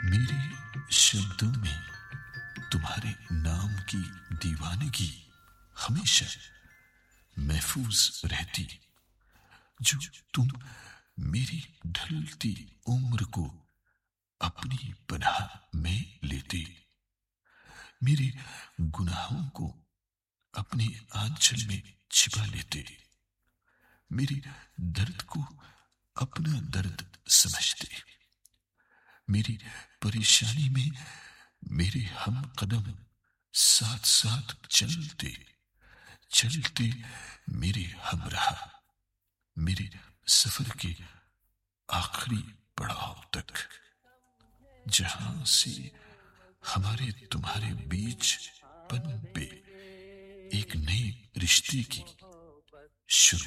मेरे शब्दों में तुम्हारे नाम की दीवानगी हमेशा महफूज रहती, जो तुम मेरी ढलती उम्र को अपनी पनाह में लेते, मेरे गुनाहों को अपने आंचल में छिपा लेते, मेरे दर्द को अपना दर्द समझते, मेरी परेशानी में मेरे हम कदम साथ साथ चलते चलते मेरे हमराह मेरे सफर के आखिरी पड़ाव तक, जहां से हमारे तुम्हारे बीच पन पे एक नए रिश्ते की शुरू